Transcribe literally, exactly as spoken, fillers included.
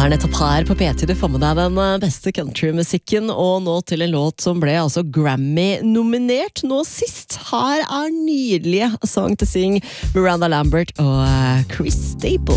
er nettopp her på P ti du får med deg den beste countrymusikken, og nå til en låt som ble altså Grammy-nominert nå sist. Her er nydelige Song to Sing, Miranda Lambert og Chris Stapleton.